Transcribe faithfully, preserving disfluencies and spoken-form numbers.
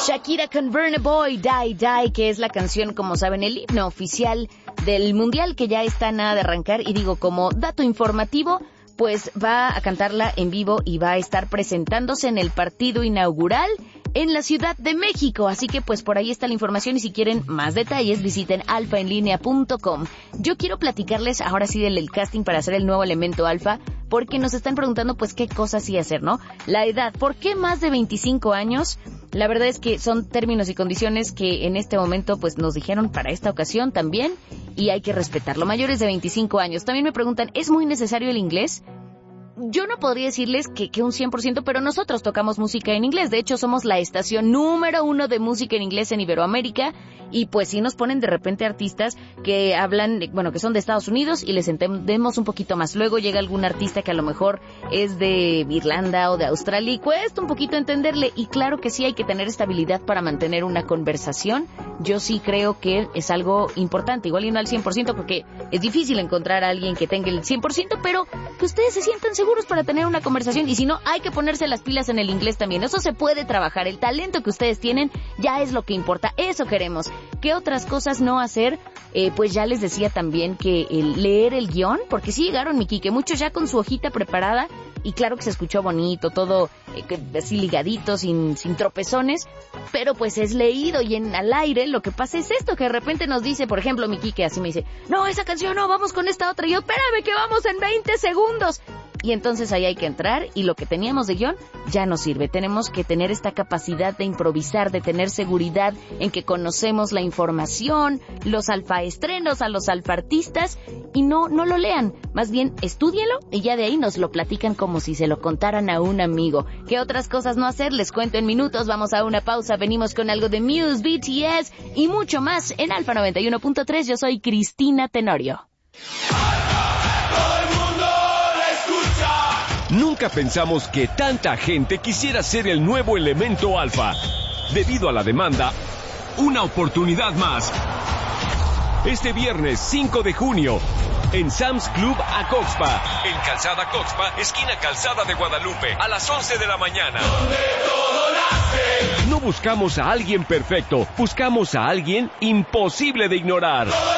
Shakira con Burna Boy, Die Die, que es la canción, como saben, el himno oficial del Mundial, que ya está nada de arrancar. Y digo, como dato informativo, pues va a cantarla en vivo y va a estar presentándose en el partido inaugural en la Ciudad de México. Así que pues por ahí está la información y si quieren más detalles visiten alfa en línea punto com. Yo quiero platicarles ahora sí del, del casting para hacer el nuevo elemento alfa, porque nos están preguntando pues qué cosas sí hacer, ¿no? La edad, ¿por qué más de veinticinco años? La verdad es que son términos y condiciones que en este momento pues nos dijeron para esta ocasión también y hay que respetarlo. Mayores de veinticinco años. También me preguntan, ¿es muy necesario el inglés? Yo no podría decirles que, que un cien por ciento, pero nosotros tocamos música en inglés. De hecho, somos la estación número uno de música en inglés en Iberoamérica. Y pues sí nos ponen de repente artistas que hablan, bueno, que son de Estados Unidos y les entendemos un poquito más. Luego llega algún artista que a lo mejor es de Irlanda o de Australia y cuesta un poquito entenderle. Y claro que sí hay que tener estabilidad para mantener una conversación. Yo sí creo que es algo importante. Igual y no al cien por ciento porque es difícil encontrar a alguien que tenga el cien por ciento, pero que ustedes se sientan seguros para tener una conversación. Y si no, hay que ponerse las pilas en el inglés también. Eso se puede trabajar. El talento que ustedes tienen ya es lo que importa. Eso queremos. ¿Qué otras cosas no hacer? Eh, pues ya les decía también que el leer el guión, porque sí llegaron, mi Quique, muchos ya con su hojita preparada, y claro que se escuchó bonito, todo eh, así ligadito, sin, sin tropezones, pero pues es leído y en al aire lo que pasa es esto, que de repente nos dice, por ejemplo, mi Quique así me dice, no, esa canción no, vamos con esta otra, y yo, espérame que vamos en veinte segundos. Y entonces ahí hay que entrar y lo que teníamos de guión ya no sirve. Tenemos que tener esta capacidad de improvisar, de tener seguridad en que conocemos la información, los alfaestrenos, a los alfartistas y no, no lo lean. Más bien, estúdienlo y ya de ahí nos lo platican como si se lo contaran a un amigo. ¿Qué otras cosas no hacer? Les cuento en minutos. Vamos a una pausa. Venimos con algo de Muse, B T S y mucho más en Alfa noventa y uno punto tres. Yo soy Cristina Tenorio. Nunca pensamos que tanta gente quisiera ser el nuevo elemento alfa. Debido a la demanda, una oportunidad más. Este viernes cinco de junio, en Sam's Club Acoxpa, en Calzada Coxpa, esquina Calzada de Guadalupe, a las once de la mañana. Donde todo nace. No buscamos a alguien perfecto, buscamos a alguien imposible de ignorar.